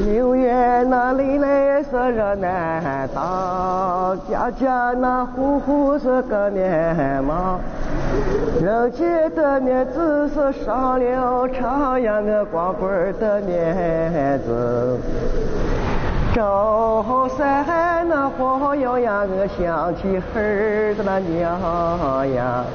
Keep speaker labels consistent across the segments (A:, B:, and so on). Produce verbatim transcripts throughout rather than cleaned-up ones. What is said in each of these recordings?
A: 六月那里来是热难当，家家那户户是个年忙。人间的面子是上了朝阳的光棍的面子。周三那火药呀，我想起儿子那娘呀。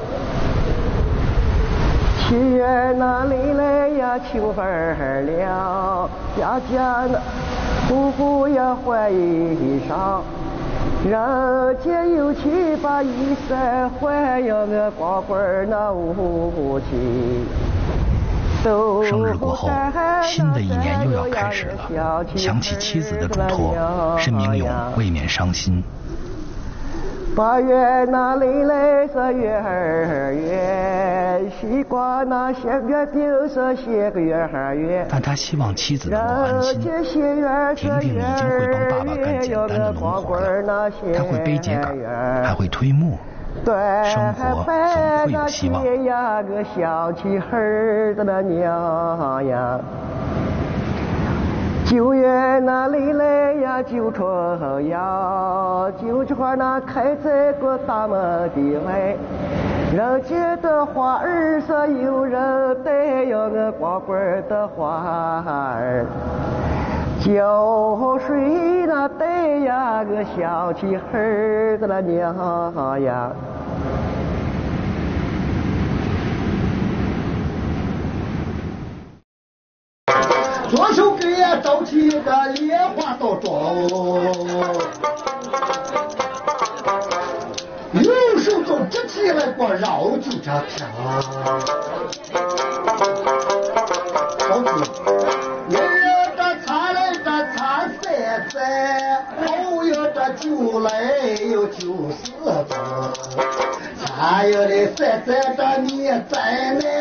A: 七月那里来呀，秋风儿凉，家家那户户呀换衣裳。人间有气把衣衫换呀，我光棍那无情。
B: 生日过后，新的一年又要开始了。想起妻子的嘱托，申明勇未免伤心。
A: 八月那里来是月儿圆，西瓜那些月饼是些个月儿圆。
B: 但他希望妻子能够安心。婷婷已经会帮爸爸干简单的农活了，他会背秸秆，还会推磨。生活总会有希望。
A: 我想起儿子的娘呀。九月那里来呀，九春呀，九菊花那开在个大门的外。人间的花儿是有人带呀，我光棍的花儿。浇水那带呀，我想起儿子的娘呀。
C: 左手给呀找起个莲花刀装，右手就直起来光绕就这片。老子，爷爷这擦来这擦塞塞，后爷这酒来有酒四子，擦呀的塞塞这你在哪？